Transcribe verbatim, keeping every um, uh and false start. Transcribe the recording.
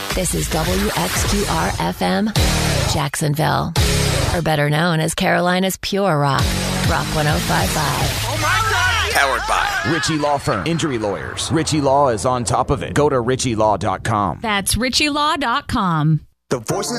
This is W X Q R F M, Jacksonville, or better known as Carolina's Pure Rock, Rock one oh five point five. Oh my God! Powered by Ritchie Law Firm. Injury lawyers. Ritchie Law is on top of it. Go to ritchie law dot com. That's ritchie law dot com. The voices